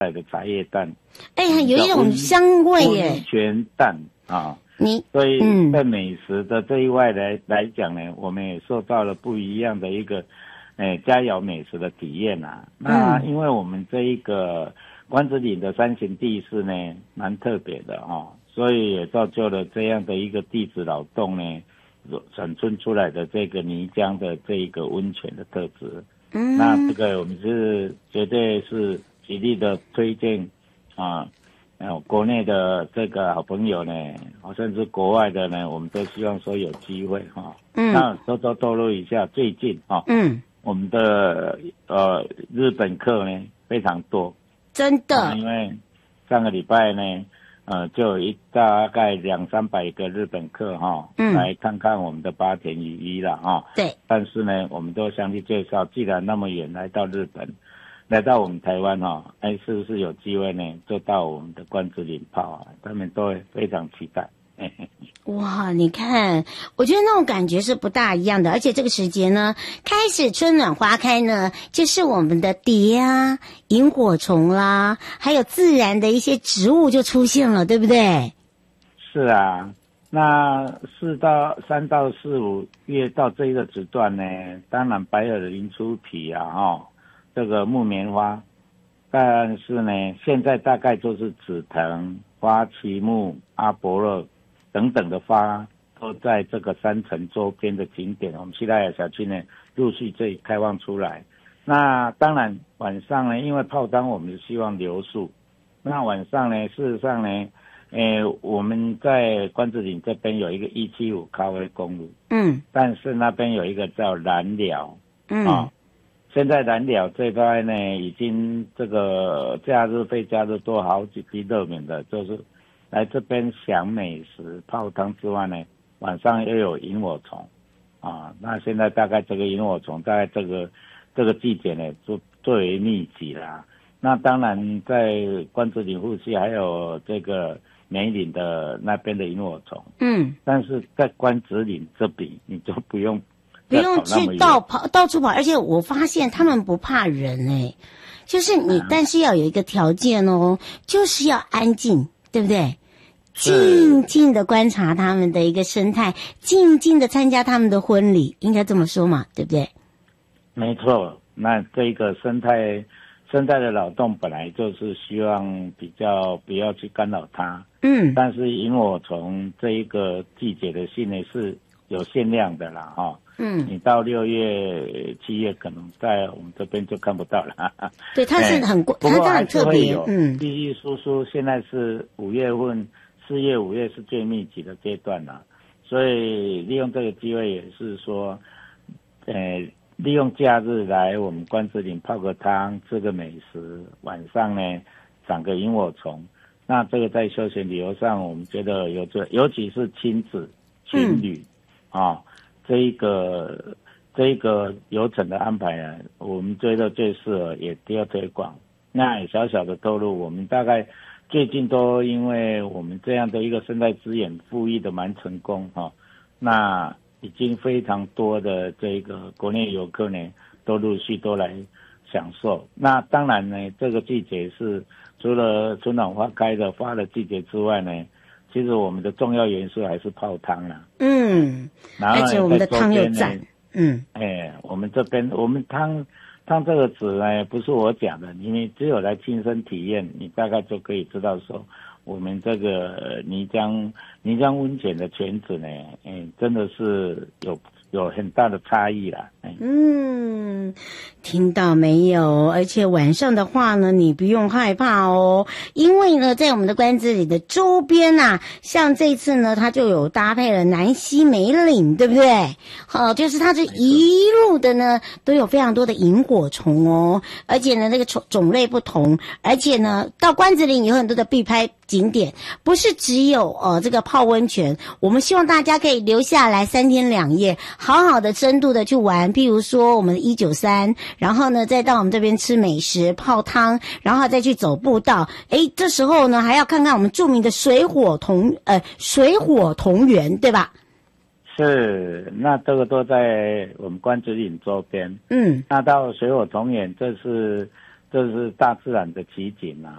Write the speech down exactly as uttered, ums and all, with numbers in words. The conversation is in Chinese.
来的茶叶蛋， 哎、欸，有一种香味耶， 温泉蛋啊。 你所以在美食的这一块来、嗯、来讲呢，我们也受到了不一样的一个，诶、呃，佳肴美食的体验啊。那因为我们这一个关子岭的山形地势呢，蛮特别的哦，所以也造就了这样的一个地质劳动呢，产生出来的这个泥浆的这一个温泉的特质。嗯，那这个我们是绝对是极力的推荐啊。国内的这个好朋友呢，甚至国外的呢，我们都希望说有机会哈。嗯，那偷偷透露一下，最近哈，嗯，我们的呃日本客呢非常多， 真的， 啊、因为上个礼拜呢，呃，就有一大概两三百个日本客哈，嗯，来看看我们的八田雨衣了哈。 对， 但是呢，我们都详细介绍，既然那么远来到日本。来到我们台湾哦，哎，是不是有机会呢？就到我们的关子岭泡啊，他们都会非常期待。嘿嘿哇，你看，我觉得那种感觉是不大一样的，而且这个时节呢，开始春暖花开呢，就是我们的蝶啊、萤火虫啦，还有自然的一些植物就出现了，对不对？ 是啊，那四到三到四五月到这一个时段呢，当然白耳林出皮啊，哈。这个木棉花，但是呢，现在大概就是紫藤、花旗木、阿勃勒等等的花，都在这个山城周边的景点，我们西拉雅小区呢，陆续这里开放出来。那当然晚上呢，因为泡汤我们希望留宿，那晚上呢，事实上呢，诶，我们在关子岭这边有一个一七五咖啡公路，嗯，但是那边有一个叫蓝寮，嗯啊。现在蓝寮这边呢，已经这个假日非假日都好几批热门的，就是来这边享美食、泡汤之外呢，晚上又有萤火虫啊。那现在大概这个萤火虫大概这个这个季节呢，就最为密集啦。那当然在关子岭附近还有这个梅岭的那边的萤火虫，嗯，但是在关子岭这边你就不用。 不用去到跑到处跑，而且我发现他们不怕人哎、欸，就是你、嗯，但是要有一个条件哦，就是要安静，对不对？静静的观察他们的一个生态，静静的参加他们的婚礼，应该这么说嘛，对不对？ 没错，那这个生态生态的劳动本来就是希望比较不要去干扰它，嗯，但是萤火虫这一个季节的性呢是有限量的啦，哈。嗯，你到六月、七月可能在我们这边就看不到了。 对，它是很过，它它很特别。嗯， 继续叔叔现在是五月份，四月、五月是最密集的阶段了，所以利用这个机会也是说，呃，利用假日来我们关子岭泡个汤，吃个美食，晚上呢赏个萤火虫。那这个在休闲旅游上，我们觉得有这，尤其是亲子、情侣啊。嗯这一个这一个流程的安排呢，我们觉得最适合也都要推广。那也小小的透露，我们大概最近都因为我们这样的一个生态资源富裕的蛮成功哈、哦，那已经非常多的这个国内游客呢都陆续都来享受。那当然呢，这个季节是除了春暖花开的花的季节之外呢。其实我们的重要元素还是泡汤啦， 嗯，然后而且我们的汤又赞，嗯， 哎，我们这边我们汤汤这个词呢，不是我讲的，因为只有来亲身体验，你大概就可以知道说，我们这个泥浆泥浆温泉的泉质呢，哎，真的是有有很大的差异啦，哎， 嗯。听到没有？而且晚上的话呢，你不用害怕哦，因为呢，在我们的关子岭的周边啊，像这次呢，它就有搭配了南溪梅岭，对不对？好、哦，就是它这一路的呢，都有非常多的萤火虫哦，而且呢，那个种种类不同，而且呢，到关子岭有很多的必拍景点，不是只有呃这个泡温泉，我们希望大家可以留下来三天两夜，好好的深度的去玩，譬如说我们的一九三。然后呢，再到我们这边吃美食、泡汤，然后再去走步道。诶，这时候呢，还要看看我们著名的水火同呃水火同源，对吧？ 是，那这个都在我们关子岭周边。嗯，那到水火同源，这是这是大自然的奇景啊。